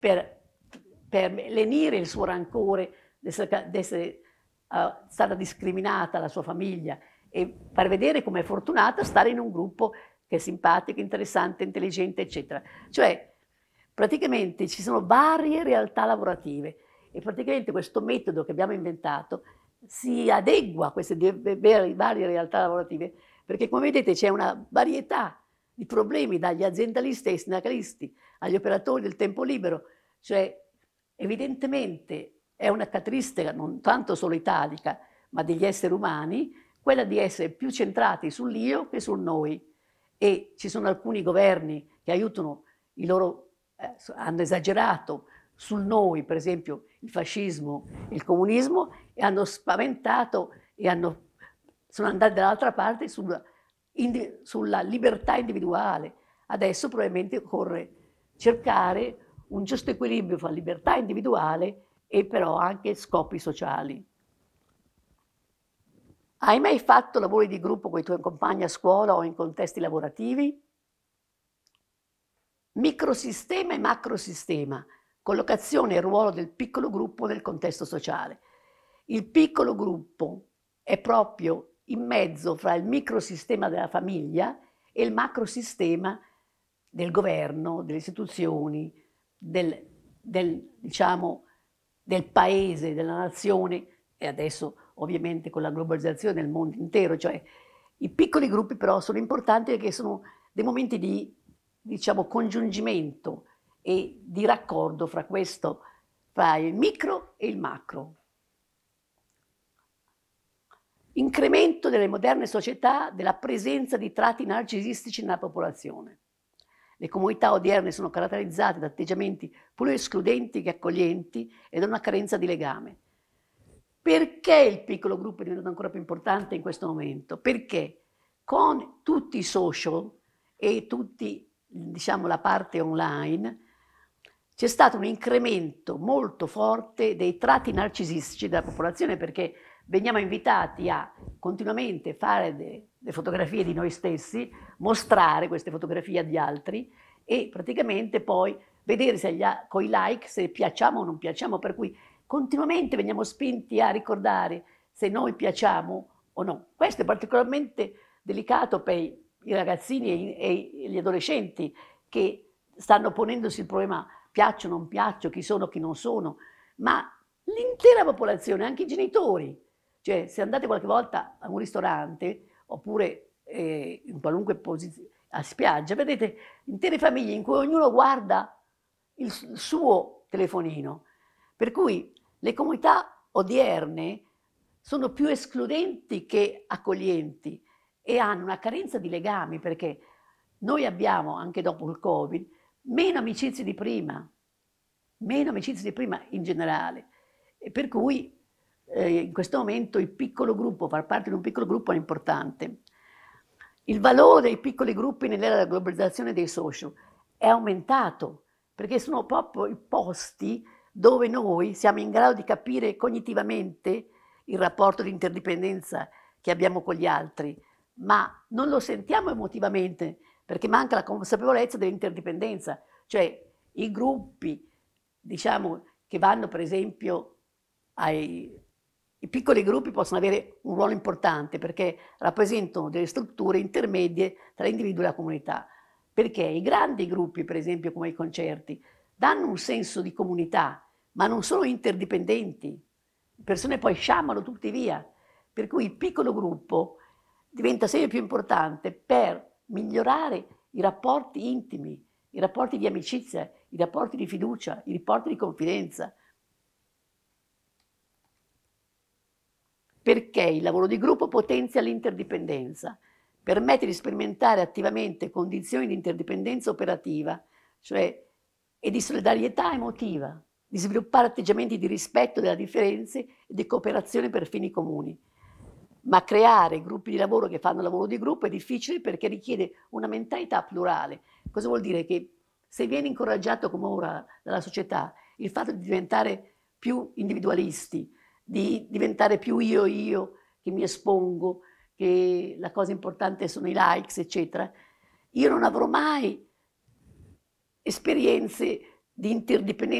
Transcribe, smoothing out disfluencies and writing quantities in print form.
per, per lenire il suo rancore d'essere stata discriminata la sua famiglia e far vedere com'è fortunata stare in un gruppo che è simpatico, interessante, intelligente, eccetera. Cioè, praticamente ci sono varie realtà lavorative e praticamente questo metodo che abbiamo inventato si adegua a queste varie realtà lavorative perché, come vedete, c'è una varietà di problemi dagli aziendalisti ai sindacalisti, agli operatori del tempo libero. Cioè, evidentemente è una caratteristica non tanto solo italica, ma degli esseri umani, quella di essere più centrati sull'io che sul noi. E ci sono alcuni governi che aiutano i loro, hanno esagerato sul noi, per esempio il fascismo, il comunismo, e hanno spaventato e sono andati dall'altra parte sulla libertà individuale. Adesso probabilmente occorre cercare un giusto equilibrio fra libertà individuale e però anche scopi sociali. Hai mai fatto lavori di gruppo con i tuoi compagni a scuola o in contesti lavorativi? Microsistema e macrosistema, collocazione e ruolo del piccolo gruppo nel contesto sociale. Il piccolo gruppo è proprio in mezzo fra il microsistema della famiglia e il macrosistema del governo, delle istituzioni, diciamo, del paese, della nazione e adesso ovviamente con la globalizzazione del mondo intero. Cioè, i piccoli gruppi però sono importanti perché sono dei momenti di, diciamo, congiungimento e di raccordo fra il micro e il macro. Incremento delle moderne società della presenza di tratti narcisistici nella popolazione. Le comunità odierne sono caratterizzate da atteggiamenti più escludenti che accoglienti e da una carenza di legame. Perché il piccolo gruppo è diventato ancora più importante in questo momento? Perché con tutti i social e tutti, diciamo, la parte online, c'è stato un incremento molto forte dei tratti narcisistici della popolazione perché veniamo invitati a continuamente fare le fotografie di noi stessi, mostrare queste fotografie agli altri e praticamente poi vedere se con i like se piacciamo o non piacciamo, per cui continuamente veniamo spinti a ricordare se noi piacciamo o no. Questo è particolarmente delicato per i ragazzini e gli adolescenti che stanno ponendosi il problema piaccio o non piaccio, chi sono, chi non sono, ma l'intera popolazione, anche i genitori. Cioè, se andate qualche volta a un ristorante oppure in qualunque posizione a spiaggia, vedete intere famiglie in cui ognuno guarda il suo telefonino. Per cui le comunità odierne sono più escludenti che accoglienti e hanno una carenza di legami perché noi abbiamo, anche dopo il Covid, meno amicizie di prima in generale. E per cui in questo momento il piccolo gruppo, far parte di un piccolo gruppo è importante. Il valore dei piccoli gruppi nell'era della globalizzazione dei social è aumentato perché sono proprio i posti dove noi siamo in grado di capire cognitivamente il rapporto di interdipendenza che abbiamo con gli altri, ma non lo sentiamo emotivamente perché manca la consapevolezza dell'interdipendenza, cioè i gruppi, diciamo, che vanno per esempio i piccoli gruppi possono avere un ruolo importante perché rappresentano delle strutture intermedie tra l'individuo e la comunità, perché i grandi gruppi, per esempio come i concerti, danno un senso di comunità, ma non sono interdipendenti. Le persone poi sciamano tutti via, per cui il piccolo gruppo diventa sempre più importante per migliorare i rapporti intimi, i rapporti di amicizia, i rapporti di fiducia, i rapporti di confidenza. Perché il lavoro di gruppo potenzia l'interdipendenza, permette di sperimentare attivamente condizioni di interdipendenza operativa, cioè e di solidarietà emotiva, di sviluppare atteggiamenti di rispetto delle differenze e di cooperazione per fini comuni. Ma creare gruppi di lavoro che fanno lavoro di gruppo è difficile perché richiede una mentalità plurale. Cosa vuol dire? Che se viene incoraggiato come ora dalla società il fatto di diventare più individualisti, di diventare più io che mi espongo, che la cosa importante sono i likes, eccetera, io non avrò mai esperienze di interdipendenza